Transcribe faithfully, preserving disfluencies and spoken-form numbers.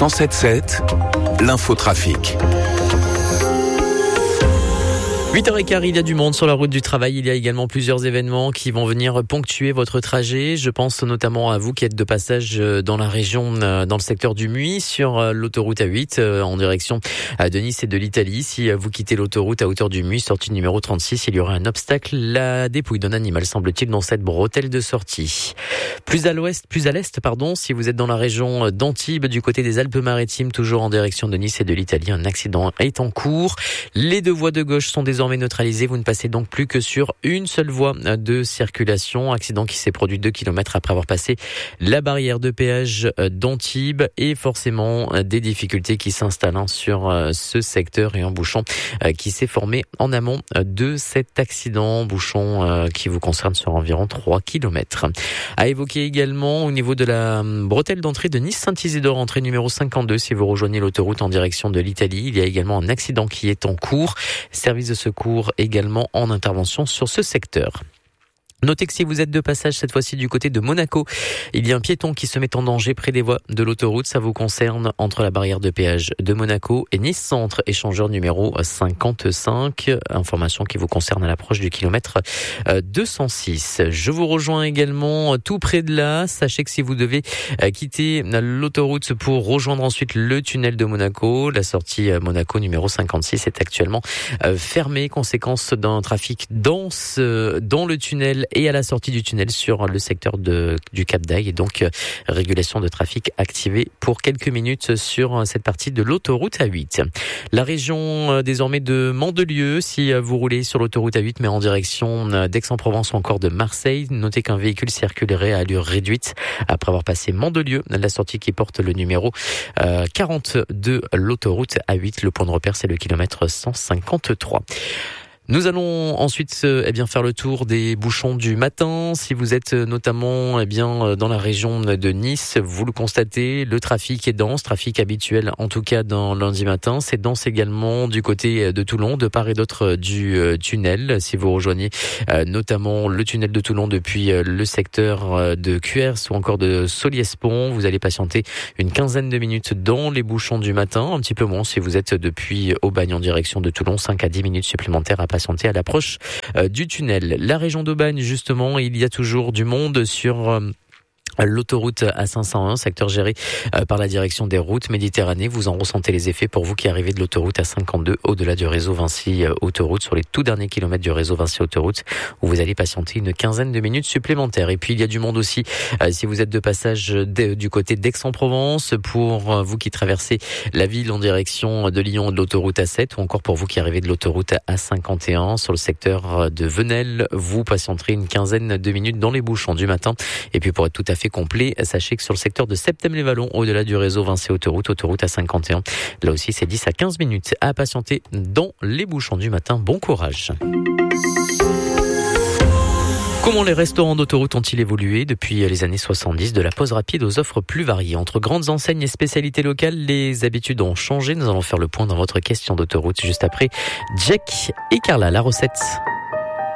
cent sept sept, l'infotrafic. huit heures quinze, il y a du monde sur la route du travail. Il y a également plusieurs événements qui vont venir ponctuer votre trajet. Je pense notamment à vous qui êtes de passage dans la région, dans le secteur du Muy, sur l'autoroute A huit, en direction de Nice et de l'Italie. Si vous quittez l'autoroute à hauteur du Muy, sortie numéro trente-six, il y aura un obstacle, la dépouille d'un animal, semble-t-il, dans cette bretelle de sortie. Plus à l'ouest, plus à l'est, pardon, si vous êtes dans la région d'Antibes, du côté des Alpes-Maritimes, toujours en direction de Nice et de l'Italie, un accident est en cours. Les deux voies de gauche sont désormais neutralisé, vous ne passez donc plus que sur une seule voie de circulation. Accident qui s'est produit deux kilomètres après avoir passé la barrière de péage d'Antibes et forcément des difficultés qui s'installent sur ce secteur et un bouchon qui s'est formé en amont de cet accident, bouchon qui vous concerne sur environ trois kilomètres. À évoquer également au niveau de la bretelle d'entrée de Nice-Saint-Isidore, entrée numéro cinquante-deux, si vous rejoignez l'autoroute en direction de l'Italie, il y a également un accident qui est en cours. Service de secours également en intervention sur ce secteur. Notez que si vous êtes de passage cette fois-ci du côté de Monaco, il y a un piéton qui se met en danger près des voies de l'autoroute. Ça vous concerne entre la barrière de péage de Monaco et Nice Centre, échangeur numéro cinquante-cinq. Information qui vous concerne à l'approche du kilomètre deux cent six. Je vous rejoins également tout près de là. Sachez que si vous devez quitter l'autoroute pour rejoindre ensuite le tunnel de Monaco, la sortie Monaco numéro cinquante-six est actuellement fermée, conséquence d'un trafic dense dans le tunnel et à la sortie du tunnel sur le secteur de, du Cap d'Aille, et donc euh, régulation de trafic activée pour quelques minutes sur euh, cette partie de l'autoroute A huit. La région euh, désormais de Mandelieu, si euh, vous roulez sur l'autoroute A huit mais en direction euh, d'Aix-en-Provence ou encore de Marseille, notez qu'un véhicule circulerait à allure réduite après avoir passé Mandelieu, la sortie qui porte le numéro euh, quarante de l'autoroute A huit. Le point de repère, c'est le kilomètre cent cinquante-trois. Nous allons ensuite eh bien faire le tour des bouchons du matin. Si vous êtes notamment eh bien dans la région de Nice, vous le constatez, le trafic est dense, trafic habituel en tout cas dans lundi matin. C'est dense également du côté de Toulon, de part et d'autre du tunnel. Si vous rejoignez notamment le tunnel de Toulon depuis le secteur de Cuers ou encore de Soliespont, vous allez patienter une quinzaine de minutes dans les bouchons du matin, un petit peu moins si vous êtes depuis Aubagne en direction de Toulon, cinq à dix minutes supplémentaires à patienter à l'approche euh, du tunnel. La région d'Aubagne, justement, il y a toujours du monde sur euh, l'autoroute A cinq cent un, secteur géré euh, par la direction des routes Méditerranée. Vous en ressentez les effets pour vous qui arrivez de l'autoroute A cinquante-deux au-delà du réseau Vinci euh, Autoroute, sur les tout derniers kilomètres du réseau Vinci Autoroute, où vous allez patienter une quinzaine de minutes supplémentaires. Et puis il y a du monde aussi euh, si vous êtes de passage de, du côté d'Aix-en-Provence, pour euh, vous qui traversez la ville en direction de Lyon de l'autoroute A sept, ou encore pour vous qui arrivez de l'autoroute A cinquante et un sur le secteur de Venelle, vous patienterez une quinzaine de minutes dans les bouchons du matin. Et puis pour être tout à fait complet, sachez que sur le secteur de Septem-les-Vallons, au-delà du réseau Vinci Autoroute, autoroute A cinquante et un, là aussi c'est dix à quinze minutes à patienter dans les bouchons du matin. Bon courage. Comment les restaurants d'autoroute ont-ils évolué depuis les années soixante-dix, de la pause rapide aux offres plus variées? Entre grandes enseignes et spécialités locales, les habitudes ont changé. Nous allons faire le point dans votre question d'autoroute juste après Jack et Carla, la recette.